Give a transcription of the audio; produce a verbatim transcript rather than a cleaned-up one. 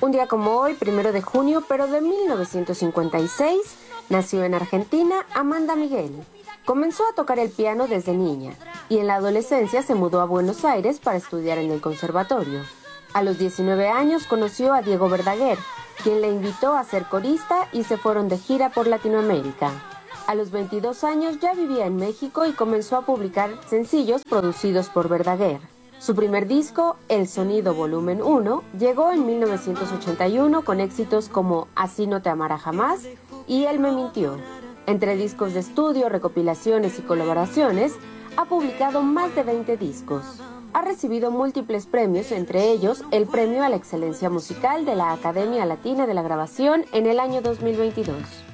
Un día como hoy, primero de junio, pero de mil novecientos cincuenta y seis, nació en Argentina Amanda Miguel. Comenzó a tocar el piano desde niña y en la adolescencia se mudó a Buenos Aires para estudiar en el conservatorio. A los diecinueve años conoció a Diego Verdaguer, quien le invitó a ser corista y se fueron de gira por Latinoamérica. A los veintidós años ya vivía en México y comenzó a publicar sencillos producidos por Verdaguer. Su primer disco, El Sonido Volumen uno, llegó en mil novecientos ochenta y uno con éxitos como Así no te amará jamás y Él me mintió. Entre discos de estudio, recopilaciones y colaboraciones, ha publicado más de veinte discos. Ha recibido múltiples premios, entre ellos el Premio a la Excelencia Musical de la Academia Latina de la Grabación en el año dos mil veintidós.